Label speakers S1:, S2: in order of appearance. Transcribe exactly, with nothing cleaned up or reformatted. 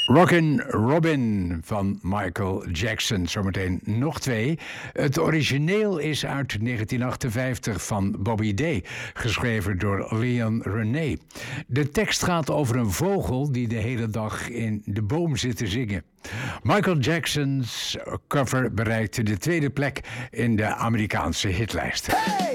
S1: Rockin' Robin van Michael Jackson. Zometeen nog twee. Het origineel is uit negentien achtenvijftig van Bobby Day, geschreven door Leon René. De tekst gaat over een vogel die de hele dag in de boom zit te zingen. Michael Jackson's cover bereikte de tweede plek in de Amerikaanse hitlijst. Hey!